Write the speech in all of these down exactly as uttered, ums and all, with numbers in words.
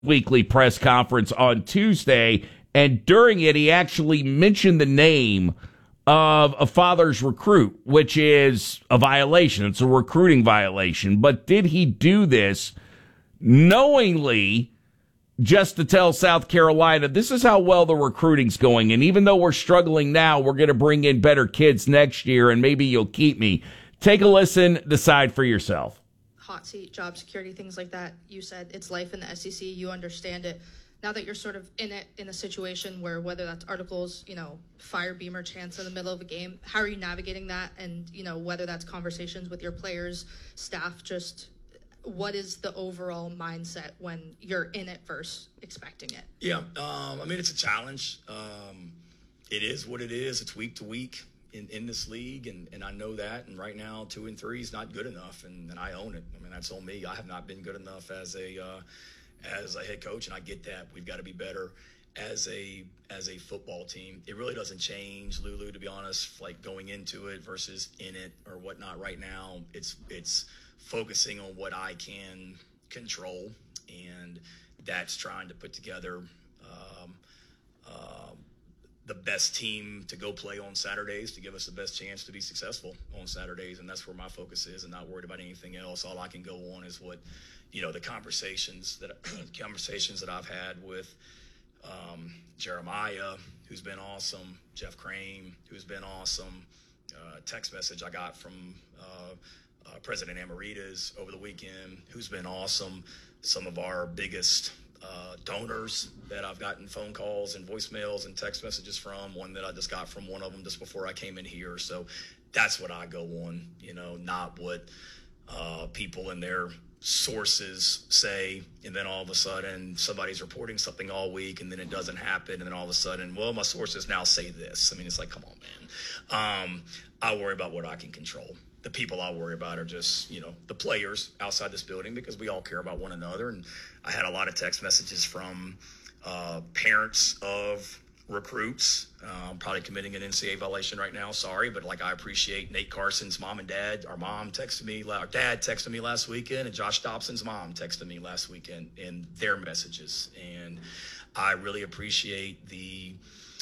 weekly press conference on Tuesday, and during it, he actually mentioned the name of a father's recruit, which is a violation. It's a recruiting violation. But did he do this knowingly just to tell South Carolina, this is how well the recruiting's going, and even though we're struggling now, we're going to bring in better kids next year, and maybe you'll keep me? Take a listen, decide for yourself. Hot seat, job security, things like that. You said it's life in the S E C. You understand it. Now that you're sort of in it, in a situation where whether that's articles, you know, fire Beamer chance in the middle of a game, how are you navigating that? And, you know, whether that's conversations with your players, staff, just what is the overall mindset when you're in it versus expecting it? Yeah, um, I mean, it's a challenge. Um, it is what it is. It's week to week in, in this league, and, and I know that. And right now, two and three is not good enough, and, and I own it. I mean, that's on me. I have not been good enough as a uh, as a head coach, and I get that. We've got to be better as a as a football team. It really doesn't change, Lulu, to be honest, like going into it versus in it or whatnot. Right now, it's it's focusing on what I can control, and that's trying to put together um, uh, the best team to go play on Saturdays to give us the best chance to be successful on Saturdays, and that's where my focus is, and not worried about anything else. All I can go on is what, you know, the conversations that conversations that I've had with um, Jeremiah, who's been awesome, Jeff Crane, who's been awesome, uh, text message I got from uh, uh, President Amaritas over the weekend, who's been awesome, some of our biggest uh, donors that I've gotten phone calls and voicemails and text messages from, one that I just got from one of them just before I came in here. So that's what I go on, you know, not what uh, people in their sources say, and then all of a sudden somebody's reporting something all week and then it doesn't happen, and then all of a sudden, well, my sources now say this. I mean, it's like, come on, man. Um, I worry about what I can control. The people I worry about are just, you know, the players outside this building, because we all care about one another. And I had a lot of text messages from uh, parents of recruits. Uh, I'm probably committing an N C A A violation right now. Sorry, but like I appreciate Nate Carson's mom and dad. Our mom texted me, our dad texted me last weekend, and Josh Dobson's mom texted me last weekend in their messages. And I really appreciate the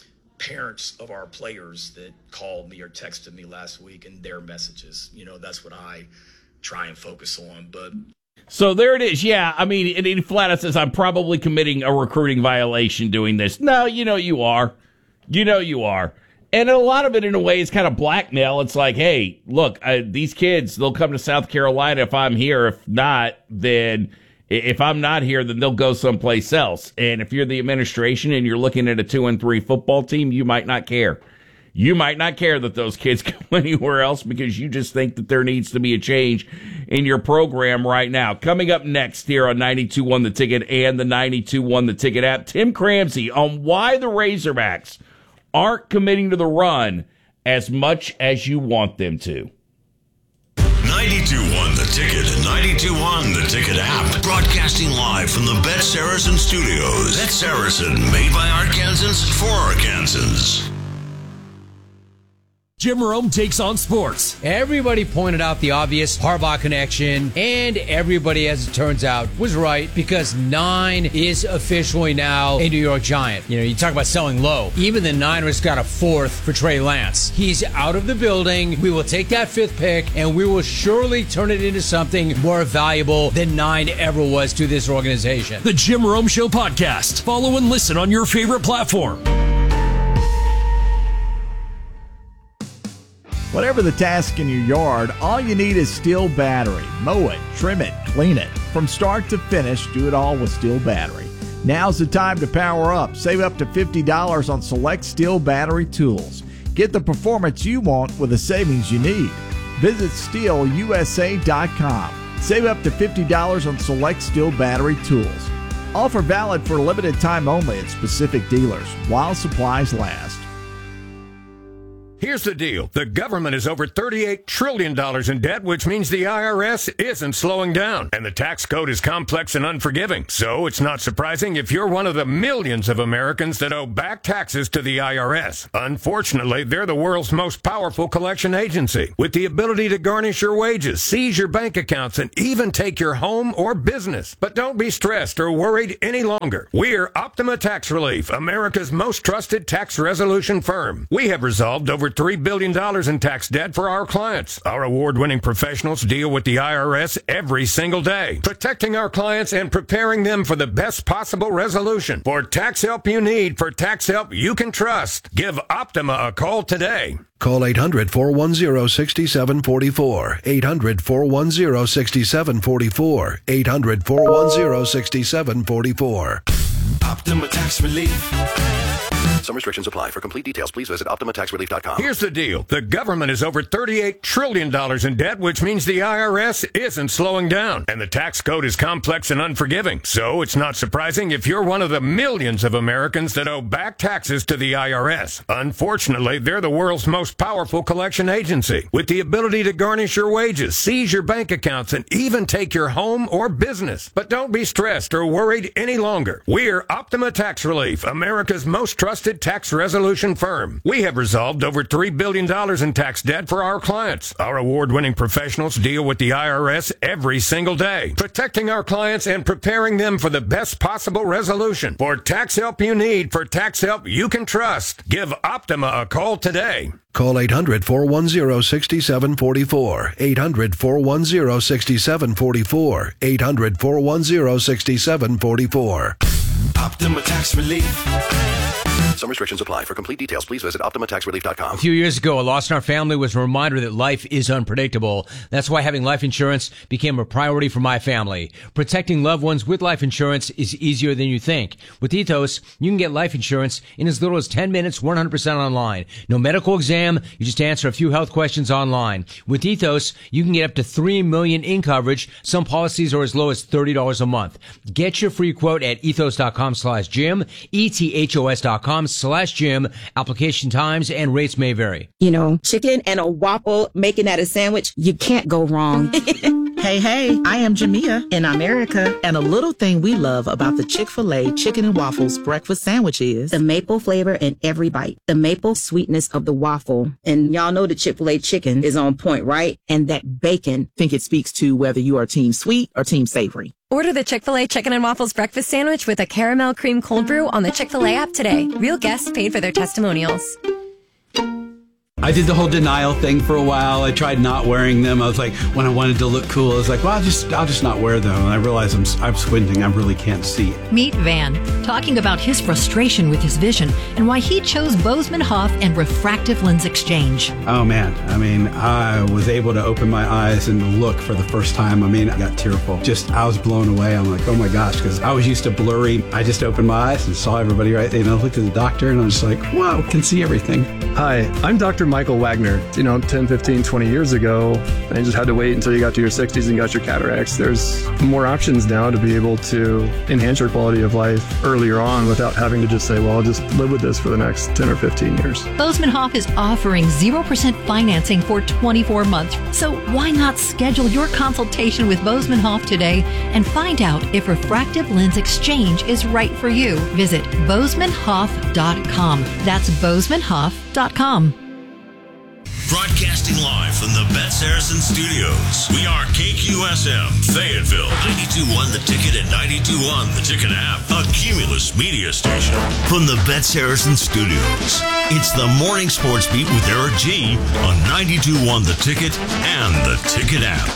parents of our players that called me or texted me last week and their messages. You know, that's what I try and focus on. But so there it is. Yeah, I mean, it, it flat out says I'm probably committing a recruiting violation doing this. No, you know you are. You know you are. And a lot of it, in a way, is kind of blackmail. It's like, hey, look, I, these kids, they'll come to South Carolina if I'm here. If not, then if I'm not here, then they'll go someplace else. And if you're the administration and you're looking at a two and three football team, you might not care. You might not care that those kids go anywhere else because you just think that there needs to be a change in your program right now. Coming up next here on ninety-two one The Ticket and the ninety-two one The Ticket app, Tim Cramsey on why the Razorbacks aren't committing to the run as much as you want them to. ninety-two one The Ticket and ninety-two one The Ticket app. Broadcasting live from the Bet Saracen Studios. Bet Saracen, made by Arkansans for Arkansans. Jim Rome takes on sports. Everybody pointed out the obvious Harbaugh connection, and everybody, as it turns out, was right, because nine is officially now a New York Giant. You know, you talk about selling low. Even the Niners got a fourth for Trey Lance. He's out of the building. We will take that fifth pick, and we will surely turn it into something more valuable than nine ever was to this organization. The Jim Rome Show podcast. Follow and listen on your favorite platform. Whatever the task in your yard, all you need is Steel Battery. Mow it, trim it, clean it. From start to finish, do it all with Steel Battery. Now's the time to power up. Save up to fifty dollars on select Steel Battery tools. Get the performance you want with the savings you need. Visit steel u s a dot com. Save up to fifty dollars on select Steel Battery tools. Offer valid for a limited time only at specific dealers while supplies last. Here's the deal. The government is over thirty-eight trillion dollars in debt, which means the I R S isn't slowing down. And the tax code is complex and unforgiving. So it's not surprising if you're one of the millions of Americans that owe back taxes to the I R S. Unfortunately, they're the world's most powerful collection agency, with the ability to garnish your wages, seize your bank accounts, and even take your home or business. But don't be stressed or worried any longer. We're Optima Tax Relief, America's most trusted tax resolution firm. We have resolved over three billion dollars in tax debt for our clients. Our award-winning professionals deal with the I R S every single day, protecting our clients and preparing them for the best possible resolution. For tax help you need, for tax help you can trust, give Optima a call today. Call eight hundred, four one zero, six seven four four. eight hundred, four one zero, six seven four four. eight hundred, four one zero, six seven four four. Optima Tax Relief. Some restrictions apply. For complete details, please visit Optima Tax Relief dot com. Here's the deal. The government is over thirty-eight trillion dollars in debt, which means the I R S isn't slowing down. And the tax code is complex and unforgiving. So it's not surprising if you're one of the millions of Americans that owe back taxes to the I R S. Unfortunately, they're the world's most powerful collection agency, with the ability to garnish your wages, seize your bank accounts, and even take your home or business. But don't be stressed or worried any longer. We're Optima Tax Relief, America's most trusted tax resolution firm. We have resolved over three billion dollars in tax debt for our clients. Our award-winning professionals deal with the I R S every single day, protecting our clients and preparing them for the best possible resolution. For tax help you need, for tax help you can trust, give Optima a call today. Call eight hundred, four one zero, six seven four four. eight hundred, four one zero, six seven four four. eight hundred, four one zero, six seven four four. Optima Tax Relief. Some restrictions apply. For complete details, please visit Optima Tax Relief dot com. A few years ago, a loss in our family was a reminder that life is unpredictable. That's why having life insurance became a priority for my family. Protecting loved ones with life insurance is easier than you think. With Ethos, you can get life insurance in as little as ten minutes, one hundred percent online. No medical exam, you just answer a few health questions online. With Ethos, you can get up to three million dollars in coverage. Some policies are as low as thirty dollars a month. Get your free quote at ethos.com slash Jim, E T H O S dot com slash Jim. Application times and rates may vary. You know, chicken and a waffle, making that a sandwich, you can't go wrong. Hey, hey, I am Jamia in America, and a little thing we love about the Chick-fil-A Chicken and Waffles breakfast sandwich is the maple flavor in every bite, the maple sweetness of the waffle. And y'all know the Chick-fil-A chicken is on point, right? And that bacon. Think it speaks to whether you are team sweet or team savory. Order the Chick-fil-A Chicken and Waffles breakfast sandwich with a caramel cream cold brew on the Chick-fil-A app today. Real guests paid for their testimonials. I did the whole denial thing for a while. I tried not wearing them. I was like, when I wanted to look cool, I was like, well, I'll just, I'll just not wear them. And I realized I'm, I'm squinting. I really can't see. Meet Van, talking about his frustration with his vision and why he chose Bozeman Hoff and refractive lens exchange. Oh man, I mean, I was able to open my eyes and look for the first time. I mean, I got tearful. Just, I was blown away. I'm like, oh my gosh, because I was used to blurry. I just opened my eyes and saw everybody right there. You know, looked at the doctor and I was just like, wow, can see everything. Hi, I'm Doctor Michael Wagner. You know, ten, fifteen, twenty years ago, I just had to wait until you got to your sixties and got your cataracts. There's more options now to be able to enhance your quality of life earlier on without having to just say, well, I'll just live with this for the next ten or fifteen years. Bozeman Hoff is offering zero percent financing for twenty-four months. So why not schedule your consultation with Bozeman Hoff today and find out if refractive lens exchange is right for you? Visit bozeman hoff dot com. That's bozeman hoff dot com. Broadcasting live from the Bet Saracen Studios. We are K Q S M, Fayetteville, ninety-two point one The Ticket and ninety-two point one The Ticket app, a Cumulus media station. From the Bet Saracen Studios, it's the Morning Sports Beat with Eric G on ninety-two point one The Ticket and The Ticket app.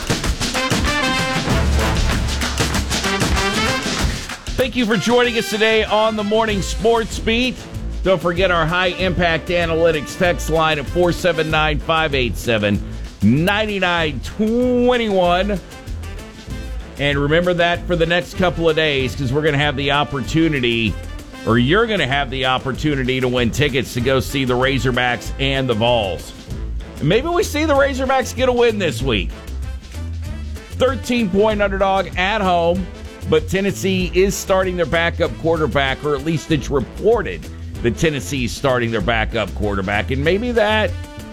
Thank you for joining us today on the Morning Sports Beat. Don't forget our High Impact Analytics text line at four seven nine, five eight seven, nine nine two one. And remember that for the next couple of days, because we're going to have the opportunity, or you're going to have the opportunity to win tickets to go see the Razorbacks and the Vols. And maybe we see the Razorbacks get a win this week. thirteen-point underdog at home, but Tennessee is starting their backup quarterback, or at least it's reported that Tennessee is starting their backup quarterback, and maybe that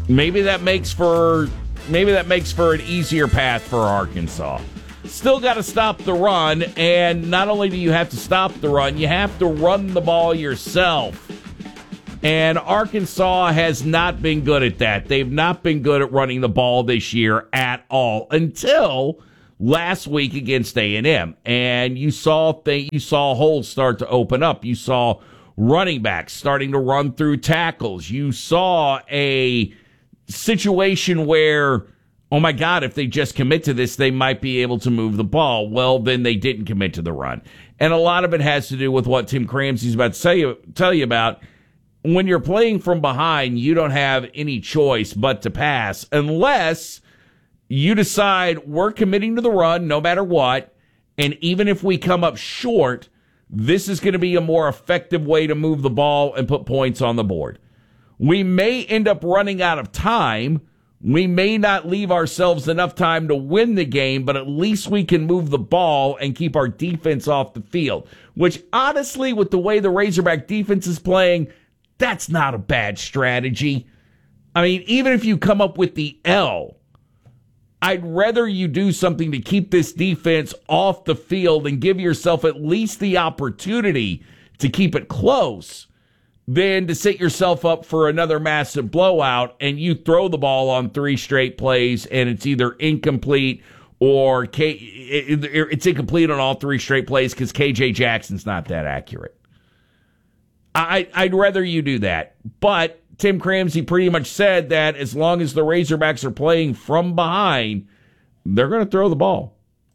Maybe that makes for maybe that makes for an easier path for Arkansas. Still got to stop the run, and not only do you have to stop the run, you have to run the ball yourself. And Arkansas has not been good at that. They've not been good at running the ball this year at all until last week against A and M. And you saw th- you saw holes start to open up. You saw running backs starting to run through tackles. You saw a situation where, oh my God, if they just commit to this, they might be able to move the ball. Well, then they didn't commit to the run. And a lot of it has to do with what Tim Cramsey's about to tell you, tell you about. When you're playing from behind, you don't have any choice but to pass unless you decide we're committing to the run no matter what, and even if we come up short, this is going to be a more effective way to move the ball and put points on the board. We may end up running out of time. We may not leave ourselves enough time to win the game, but at least we can move the ball and keep our defense off the field, which honestly, with the way the Razorback defense is playing, that's not a bad strategy. I mean, even if you come up with the L, I'd rather you do something to keep this defense off the field and give yourself at least the opportunity to keep it close than to set yourself up for another massive blowout and you throw the ball on three straight plays and it's either incomplete or K- it's incomplete on all three straight plays because K J Jackson's not that accurate. I, I'd rather you do that. But Tim Cramsey pretty much said that as long as the Razorbacks are playing from behind, they're going to throw the ball.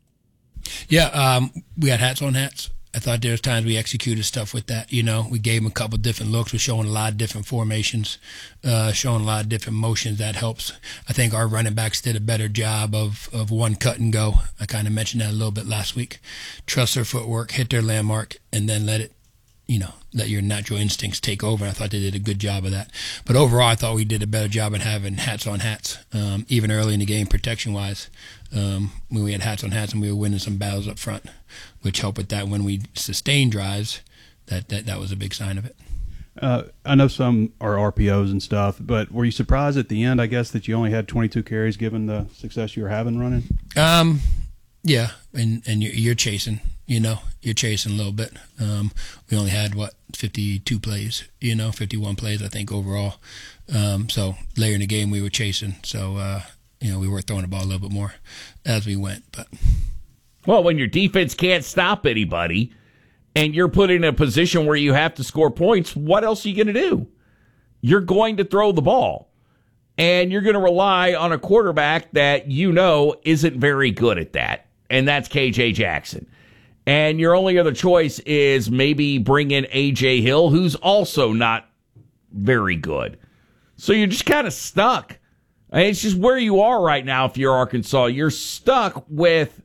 Yeah, um, we had hats on hats. I thought there was times we executed stuff with that. You know, we gave them a couple different looks. We're showing a lot of different formations, uh, showing a lot of different motions. That helps. I think our running backs did a better job of, of one cut and go. I kind of mentioned that a little bit last week. Trust their footwork, hit their landmark, and then let it, you know, let your natural instincts take over. I thought they did a good job of that. But overall, I thought we did a better job at having hats on hats, um, even early in the game, protection-wise. Um, when we had hats on hats and we were winning some battles up front, which helped with that. When we sustained drives, that, that, that was a big sign of it. Uh, I know some are R P Os and stuff, but were you surprised at the end, I guess, that you only had twenty-two carries given the success you were having running? Um, yeah, and, and you're, you're chasing. You know, you're chasing a little bit. Um, we only had, what, fifty-two plays, you know, fifty-one plays, I think, overall. Um, so later in the game, we were chasing. So, uh, you know, we were throwing the ball a little bit more as we went. But well, when your defense can't stop anybody and you're put in a position where you have to score points, what else are you going to do? You're going to throw the ball. And you're going to rely on a quarterback that you know isn't very good at that. And that's K J Jackson. And your only other choice is maybe bring in A J Hill, who's also not very good. So you're just kind of stuck. I mean, it's just where you are right now if you're Arkansas. You're stuck with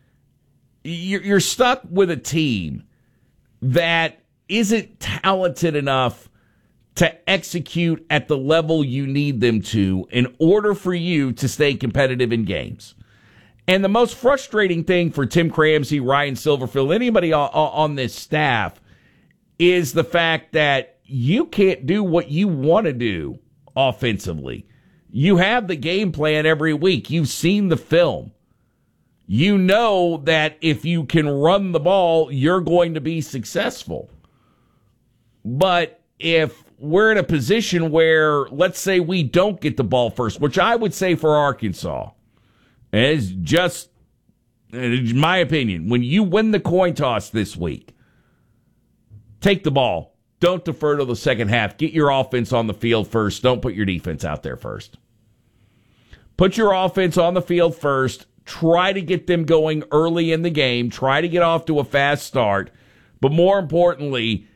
you're, you're stuck with a team that isn't talented enough to execute at the level you need them to in order for you to stay competitive in games. And the most frustrating thing for Tim Cramsey, Ryan Silverfield, anybody on this staff, is the fact that you can't do what you want to do offensively. You have the game plan every week. You've seen the film. You know that if you can run the ball, you're going to be successful. But if we're in a position where, let's say we don't get the ball first, which I would say for Arkansas, it's just, in my opinion, when you win the coin toss this week, take the ball. Don't defer to the second half. Get your offense on the field first. Don't put your defense out there first. Put your offense on the field first. Try to get them going early in the game. Try to get off to a fast start. But more importantly,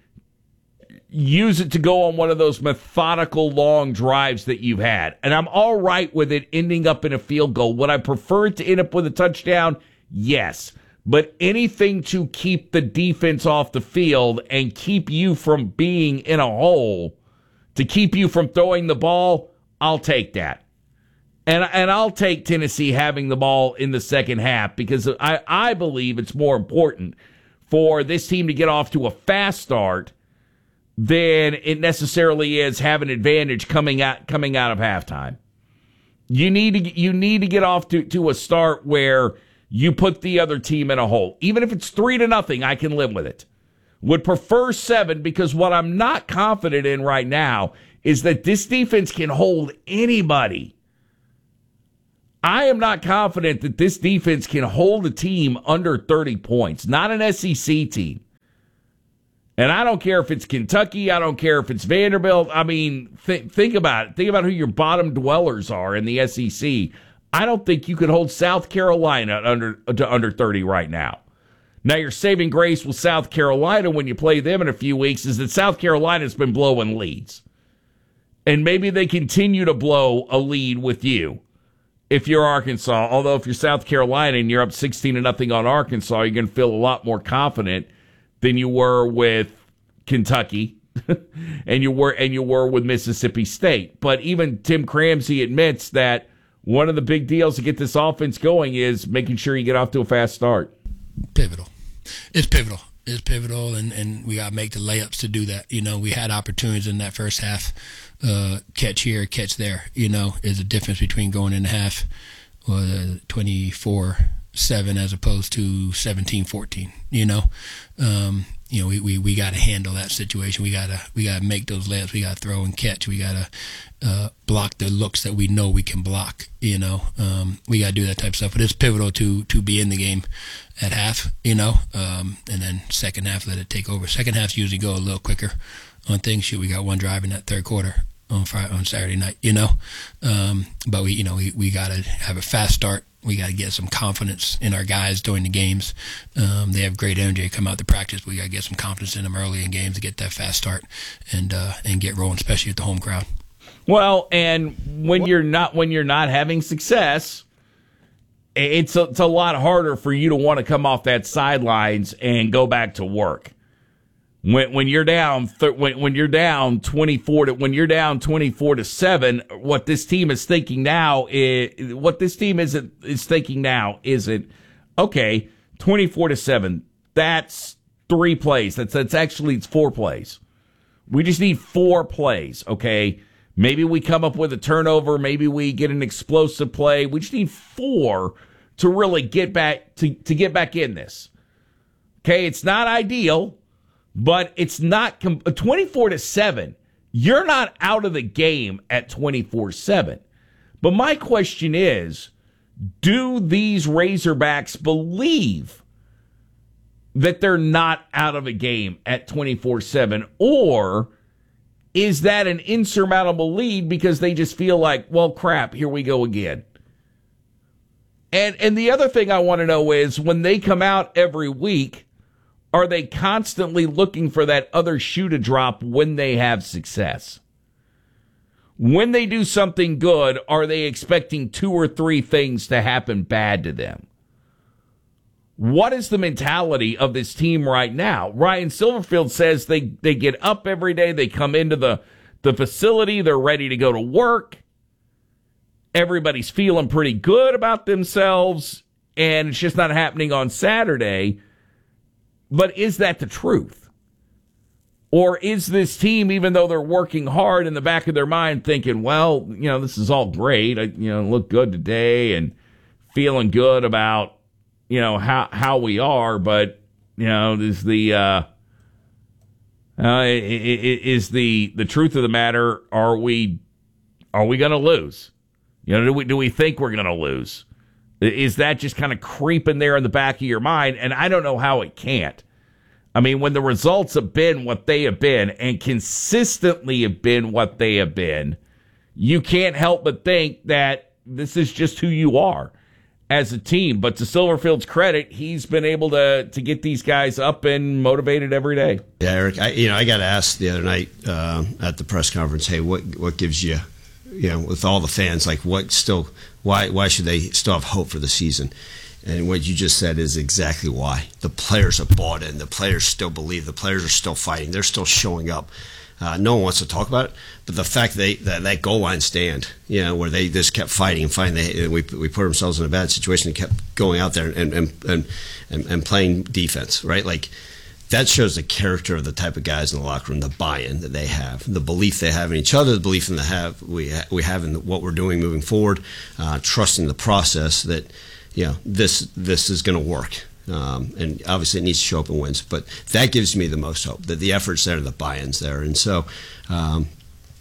use it to go on one of those methodical long drives that you've had. And I'm all right with it ending up in a field goal. Would I prefer it to end up with a touchdown? Yes. But anything to keep the defense off the field and keep you from being in a hole, to keep you from throwing the ball, I'll take that. And and I'll take Tennessee having the ball in the second half because I, I believe it's more important for this team to get off to a fast start than it necessarily is have an advantage coming out coming out of halftime. You need to you need to get off to, to a start where you put the other team in a hole. Even if it's three to nothing, I can live with it. Would prefer seven, because what I'm not confident in right now is that this defense can hold anybody. I am not confident that this defense can hold a team under thirty points, not an S E C team. And I don't care if it's Kentucky. I don't care if it's Vanderbilt. I mean, th- think about it. Think about who your bottom dwellers are in the S E C. I don't think you could hold South Carolina under to under thirty right now. Now, your saving grace with South Carolina when you play them in a few weeks is that South Carolina's been blowing leads. And maybe they continue to blow a lead with you if you're Arkansas. Although if you're South Carolina and you're up sixteen to nothing on Arkansas, you're going to feel a lot more confident than you were with Kentucky and you were and you were with Mississippi State. But even Tim Cramsey admits that one of the big deals to get this offense going is making sure you get off to a fast start. Pivotal. It's pivotal. It's pivotal, and, and we got to make the layups to do that. You know, we had opportunities in that first half. Uh, catch here, catch there. You know, is a difference between going in the half uh, twenty-four seven as opposed to seventeen fourteen. You know, um, you know, we, we, we got to handle that situation. We gotta we gotta make those layups. We gotta throw and catch. We gotta uh, block the looks that we know we can block. You know, um, we gotta do that type of stuff. But it's pivotal to to be in the game at half. You know, um, and then second half let it take over. Second halves usually go a little quicker on things. Shoot, we got one drive in that third quarter on Friday, on Saturday night. You know, um, but we you know we we gotta have a fast start. We got to get some confidence in our guys during the games. Um, they have great energy come out to practice. But we got to get some confidence in them early in games to get that fast start and uh, and get rolling, especially at the home crowd. Well, and when you're not when you're not having success, it's a, it's a lot harder for you to want to come off that sidelines and go back to work. When when you're down th- when when you're down twenty-four to when you're down twenty-four to seven, what this team is thinking now is what this team is is thinking now isn't okay. twenty-four to seven. That's three plays. That's that's actually it's four plays. We just need four plays. Okay, maybe we come up with a turnover. Maybe we get an explosive play. We just need four to really get back to to get back in this. Okay, it's not ideal. But it's not twenty-four to seven. You're not out of the game at twenty-four seven. But my question is, do these Razorbacks believe that they're not out of a game at twenty-four seven? Or is that an insurmountable lead because they just feel like, well, crap, here we go again? And and the other thing I want to know is, when they come out every week, are they constantly looking for that other shoe to drop when they have success? When they do something good, are they expecting two or three things to happen bad to them? What is the mentality of this team right now? Ryan Silverfield says they, they get up every day, they come into the, the facility, they're ready to go to work. Everybody's feeling pretty good about themselves, and it's just not happening on Saturday. But is that the truth? Or is this team, even though they're working hard, in the back of their mind thinking, well, you know, this is all great. I, you know, look good today and feeling good about, you know, how, how we are. But, you know, is the, uh, uh, is the, the truth of the matter, are we, are we going to lose? You know, do we, do we think we're going to lose? Is that just kind of creeping there in the back of your mind? And I don't know how it can't. I mean, when the results have been what they have been and consistently have been what they have been, you can't help but think that this is just who you are as a team. But to Silverfield's credit, he's been able to to get these guys up and motivated every day. Yeah, Eric, I, you know, I got asked the other night uh, at the press conference, hey, what what gives you, you know, with all the fans, like what still, why why should they still have hope for the season? And what you just said is exactly why. The players have bought in. The players still believe. The players are still fighting. They're still showing up. Uh, no one wants to talk about it, but the fact they, that that goal line stand, you know, where they just kept fighting and fighting, they, we we put ourselves in a bad situation and kept going out there and and and, and, and playing defense, right? Like that shows the character of the type of guys in the locker room, the buy-in that they have, the belief they have in each other, the belief in the have we ha- we have in what we're doing moving forward, uh, trusting the process that you know this this is going to work. Um, and obviously it needs to show up in wins, but that gives me the most hope that the effort's there, the buy-in's there, and so um,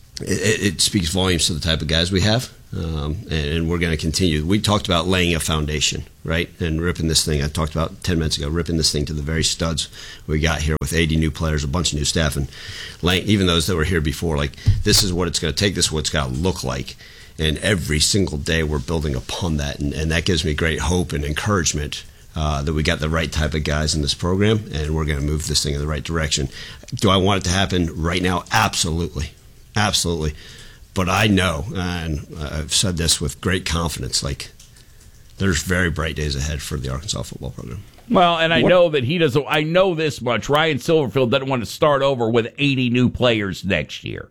it, it speaks volumes to the type of guys we have. Um, and, and we're going to continue. We talked about laying a foundation, right, and ripping this thing. I talked about ten minutes ago, ripping this thing to the very studs we got here with eighty new players, a bunch of new staff, and laying, even those that were here before. Like, this is what it's going to take. This is what it's got to look like. And every single day we're building upon that, and, and that gives me great hope and encouragement uh, that we got the right type of guys in this program, and we're going to move this thing in the right direction. Do I want it to happen right now? Absolutely, absolutely. But I know, and I've said this with great confidence, like there's very bright days ahead for the Arkansas football program. Well, and I know that he doesn't, I know this much. Ryan Silverfield doesn't want to start over with eighty new players next year.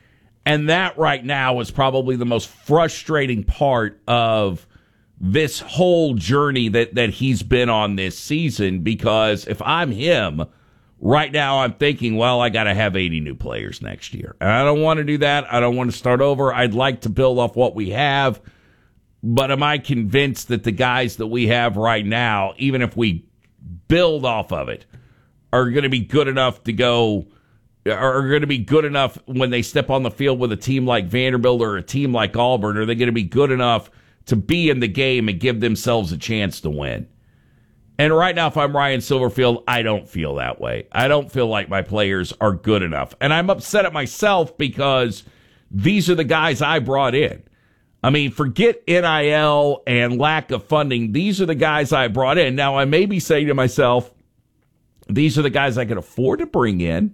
And that right now is probably the most frustrating part of this whole journey that, that he's been on this season, because if I'm him, right now, I'm thinking, well, I got to have eighty new players next year. And I don't want to do that. I don't want to start over. I'd like to build off what we have. But am I convinced that the guys that we have right now, even if we build off of it, are going to be good enough to go, are going to be good enough when they step on the field with a team like Vanderbilt or a team like Auburn? Are they going to be good enough to be in the game and give themselves a chance to win? And right now, if I'm Ryan Silverfield, I don't feel that way. I don't feel like my players are good enough. And I'm upset at myself because these are the guys I brought in. I mean, forget N I L and lack of funding. These are the guys I brought in. Now, I may be saying to myself, these are the guys I could afford to bring in.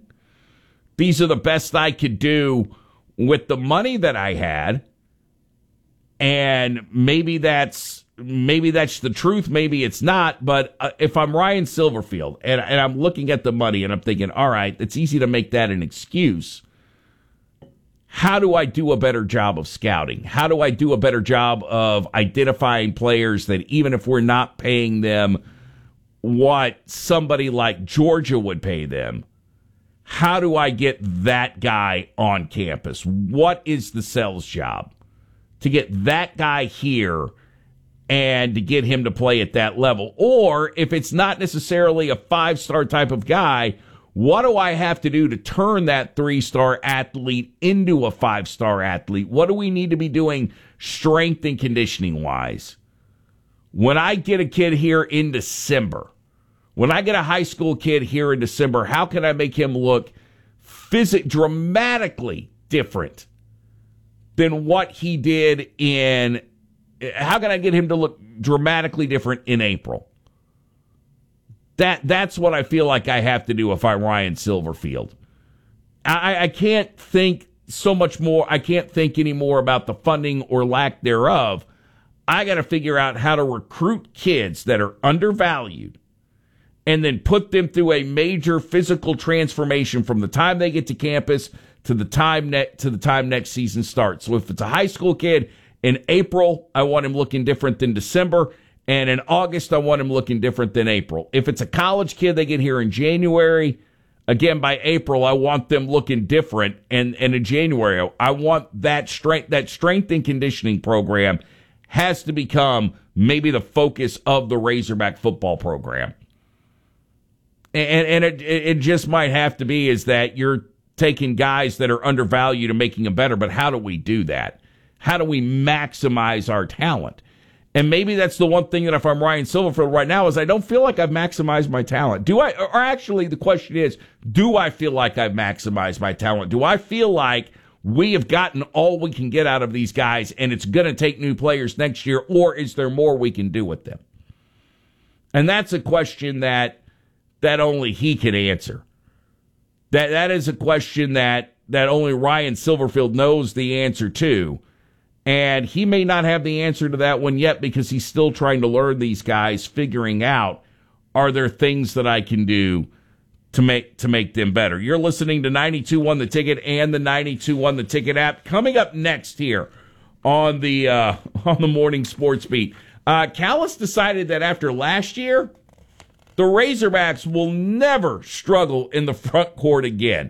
These are the best I could do with the money that I had. And maybe that's Maybe that's the truth. Maybe it's not. But uh, if I'm Ryan Silverfield and, and I'm looking at the money and I'm thinking, all right, it's easy to make that an excuse. How do I do a better job of scouting? How do I do a better job of identifying players that even if we're not paying them what somebody like Georgia would pay them, how do I get that guy on campus? What is the sales job to get that guy here and to get him to play at that level? Or if it's not necessarily a five-star type of guy, what do I have to do to turn that three-star athlete into a five-star athlete? What do we need to be doing strength and conditioning-wise? When I get a kid here in December, when I get a high school kid here in December, how can I make him look phys- dramatically different than what he did in How can I get him to look dramatically different in April? That That's what I feel like I have to do if I'm Ryan Silverfield. I, I can't think so much more. I can't think anymore about the funding or lack thereof. I got to figure out how to recruit kids that are undervalued and then put them through a major physical transformation from the time they get to campus to the time ne- to the time next season starts. So if it's a high school kid, in April, I want him looking different than December. And in August, I want him looking different than April. If it's a college kid, they get here in January. Again, by April, I want them looking different. And, and in January, I want that strength, that strength and conditioning program has to become maybe the focus of the Razorback football program. And, and it, it just might have to be is that you're taking guys that are undervalued and making them better. But how do we do that? How do we maximize our talent? And maybe that's the one thing that if I'm Ryan Silverfield right now is I don't feel like I've maximized my talent. Do I? Or actually, the question is, do I feel like I've maximized my talent? Do I feel like we have gotten all we can get out of these guys and it's going to take new players next year, or is there more we can do with them? And that's a question that that only he can answer. That that is a question that that only Ryan Silverfield knows the answer to. And he may not have the answer to that one yet because he's still trying to learn these guys, figuring out, are there things that I can do to make to make them better? You're listening to ninety-two point one The Ticket and the ninety-two point one The Ticket app. Coming up next here on the uh, on the Morning Sports Beat, uh, Callis decided that after last year, the Razorbacks will never struggle in the front court again.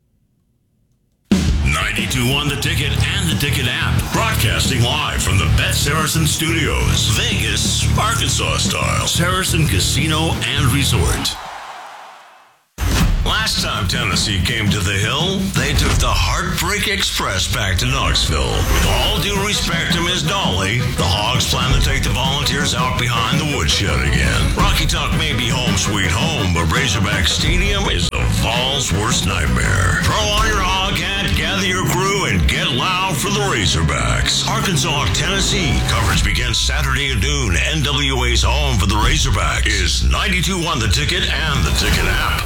ninety-two point one The Ticket and the Ticket app. Broadcasting live from the Bet Saracen Studios. Vegas, Arkansas style. Saracen Casino and Resort. Last time Tennessee came to the Hill, they took the Heartbreak Express back to Knoxville. With all due respect to Miz Dolly, the Hogs plan to take the Volunteers out behind the woodshed again. Rocky Top may be home sweet home, but Razorback Stadium is the Fall's worst nightmare. Throw on your hog hat, gather your crew, and get loud for the Razorbacks. Arkansas, Tennessee. Coverage begins Saturday at noon. N W A's home for the Razorbacks is ninety-two point one The Ticket and the Ticket app.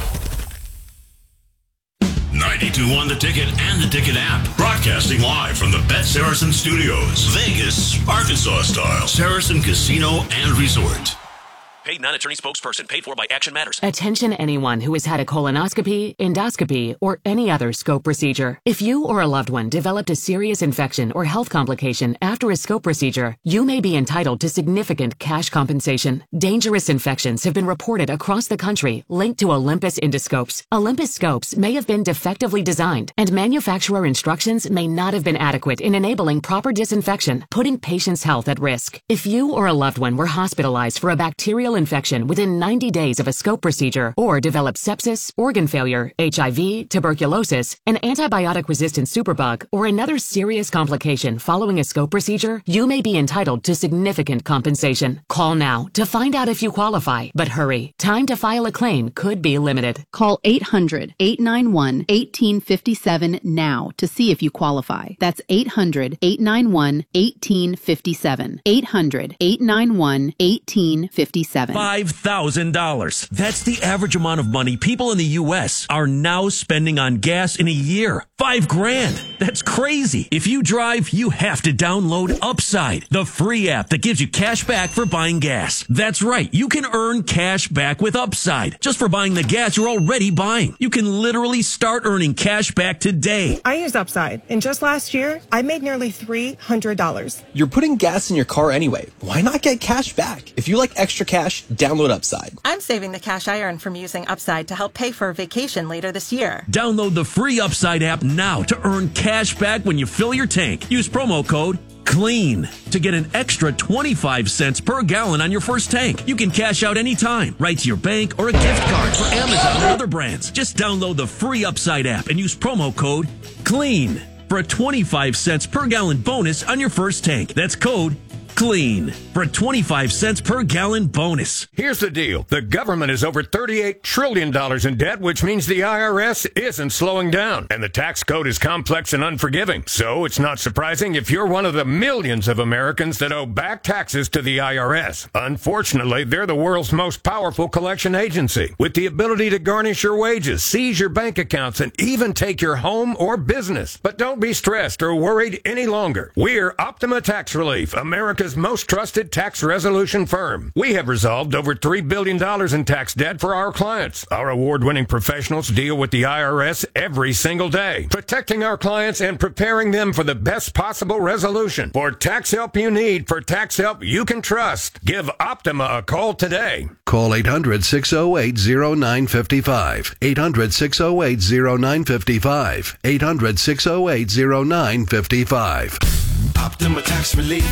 ninety-two point one The Ticket and the Ticket app. Broadcasting live from the Bet Saracen Studios. Vegas, Arkansas style. Saracen Casino and Resort. Paid non-attorney spokesperson. Paid for by Action Matters. Attention anyone who has had a colonoscopy, endoscopy, or any other scope procedure. If you or a loved one developed a serious infection or health complication after a scope procedure, you may be entitled to significant cash compensation. Dangerous infections have been reported across the country linked to Olympus endoscopes. Olympus scopes may have been defectively designed, and manufacturer instructions may not have been adequate in enabling proper disinfection, putting patients' health at risk. If you or a loved one were hospitalized for a bacterial infection within ninety days of a scope procedure, or developed sepsis, organ failure, H I V, tuberculosis, an antibiotic-resistant superbug, or another serious complication following a scope procedure, you may be entitled to significant compensation. Call now to find out if you qualify, but hurry. Time to file a claim could be limited. Call eight hundred, eight nine one, one eight five seven now to see if you qualify. That's eight hundred, eight nine one, one eight five seven. eight hundred, eight nine one, one eight five seven. five thousand dollars. That's the average amount of money people in the U S are now spending on gas in a year. Five grand. That's crazy. If you drive, you have to download Upside, the free app that gives you cash back for buying gas. That's right. You can earn cash back with Upside just for buying the gas you're already buying. You can literally start earning cash back today. I use Upside, and just last year, I made nearly three hundred dollars. You're putting gas in your car anyway. Why not get cash back? If you like extra cash, download Upside. I'm saving the cash I earn from using Upside to help pay for a vacation later this year. Download the free Upside app now to earn cash back when you fill your tank. Use promo code CLEAN to get an extra twenty-five cents per gallon on your first tank. You can cash out anytime, right to your bank or a gift card for Amazon or other brands. Just download the free Upside app and use promo code CLEAN for a twenty-five cents per gallon bonus on your first tank. That's code CLEAN for a twenty-five cents per gallon bonus. Here's the deal. The government is over thirty-eight trillion dollars in debt, which means the I R S isn't slowing down. And the tax code is complex and unforgiving. So it's not surprising if you're one of the millions of Americans that owe back taxes to the I R S. Unfortunately, they're the world's most powerful collection agency, with the ability to garnish your wages, seize your bank accounts, and even take your home or business. But don't be stressed or worried any longer. We're Optima Tax Relief, America's most trusted tax resolution firm. We have resolved over three billion dollars in tax debt for our clients. Our award-winning professionals deal with the I R S every single day, protecting our clients and preparing them for the best possible resolution. For tax help you need, for tax help you can trust, give Optima a call today. Call eight hundred, six oh eight, oh nine five five. eight hundred, six oh eight, oh nine five five. eight hundred, six oh eight, oh nine five five. Optima Tax Relief.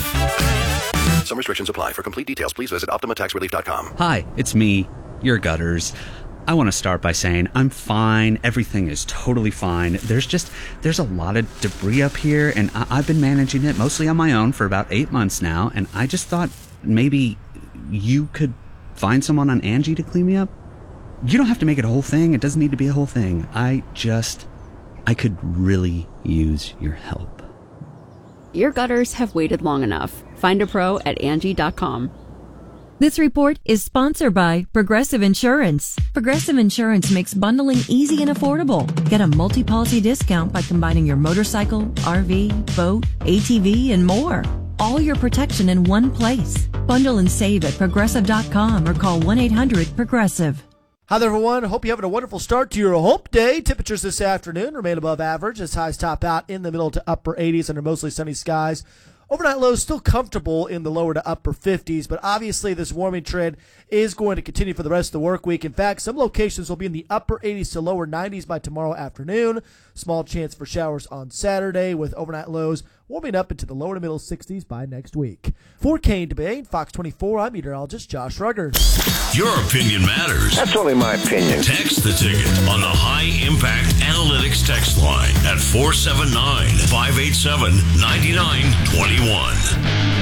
Some restrictions apply. For complete details, please visit optima tax relief dot com. Hi, it's me, your Gutters. I want to start by saying I'm fine. Everything is totally fine. There's just, there's a lot of debris up here, and I- I've been managing it mostly on my own for about eight months now, and I just thought maybe you could find someone on Angie to clean me up. You don't have to make it a whole thing. It doesn't need to be a whole thing. I just, I could really use your help. Your gutters have waited long enough. Find a pro at Angie dot com. This report is sponsored by Progressive Insurance. Progressive Insurance makes bundling easy and affordable. Get a multi-policy discount by combining your motorcycle, R V, boat, A T V, and more. All your protection in one place. Bundle and save at Progressive dot com or call one eight hundred progressive. Hi there, everyone. Hope you're having a wonderful start to your hump day. Temperatures this afternoon remain above average as highs top out in the middle to upper eighties under mostly sunny skies Overnight lows still comfortable in the lower to upper fifties, but obviously this warming trend is going to continue for the rest of the work week. In fact, some locations will be in the upper eighties to lower nineties by tomorrow afternoon. Small chance for showers on Saturday, with overnight lows warming up into the lower to middle sixties by next week. For Kane Debate, Fox twenty-four, I'm meteorologist Josh Ruggers. Your opinion matters. That's only my opinion. Text the ticket on the High Impact Analytics text line at four seven nine, five eight seven, nine nine two one.